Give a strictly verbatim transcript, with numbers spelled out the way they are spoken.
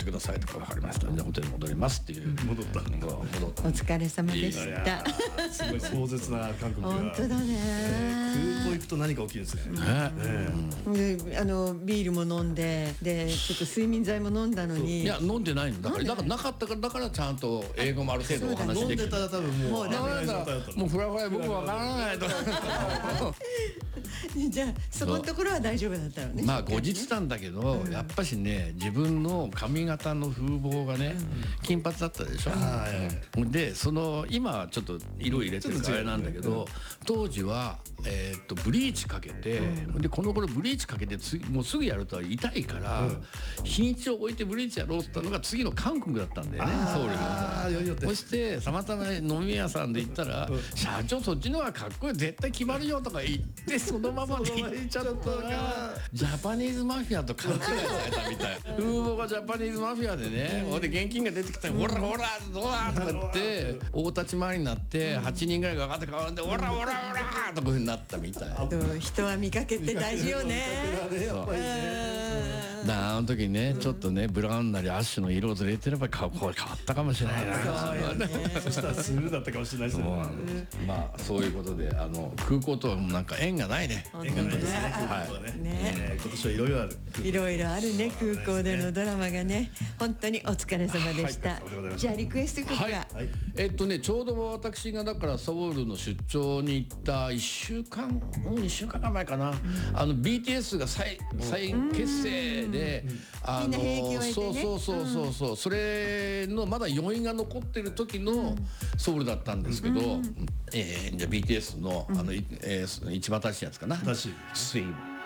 くださいとか、分かりました、じゃあホテル戻りますっていう、 戻った戻ったお疲れ様でした。 すごい壮絶な韓国が本当だね。 空港行くと何か起きるんですね。 であのビールも飲んで、でちょっと睡眠剤も飲んだのに、 いや飲んでないのだから、だからなかったから、だからちゃんと英語もある程度お話できる。 飲んでたら多分もうもうダメだからもうフラフラ僕わからないとじゃあそこのところは大丈夫だったのね。 まあ後日談だけど、やっぱしね、自分の髪型の風貌がね、金髪だったでしょ。でその今はちょっと色入れてるからあれなんだけど、当時はえっとブリーチかけて、でこの頃ブリーチかけてつもうすぐやると痛いから、日にちを置いてブリーチやろうって言ったのが次の韓国だったんだよね、ソウルが。そしてたまたま飲み屋さんで行ったら「社長そっちの方がかっこいい、絶対決まるよ」とか言って、そのままで行っちゃったらジャパニーズマフィアと勘違いされたみたい。風貌がジャパニーズマフィアでね、ほんで現金が出てきたら「ほらほらどうだ!」とか言って大立ち回りになって、はちにんぐらいが上がって変わって「ほらほらほら!」とかになったみたい。 人は見かけって大事よね。 だあの時ね、ちょっとねブラウンなりアッシュの色をずれてれば顔変わったかもしれないな。 そしたらスルーだったかもしれないですね。 まあそういうことで、あの空港とはなんか縁がないね。 縁がないですね。今年はいろいろある。 いろいろあるね、空港でのドラマがね。本当にお疲れ様でした。じゃあリクエスト曲が。 えっとねちょうど私がだからソウルの出張に行ったいっしゅうかん、もうにしゅうかん前かな。あの ビーティーエス が再再結成で、あのそうそうそうそうそう、それのまだ余韻が残ってる時のソウルだったんですけど、えじゃあ ビーティーエス のあのえ市場大使やつかな、スイン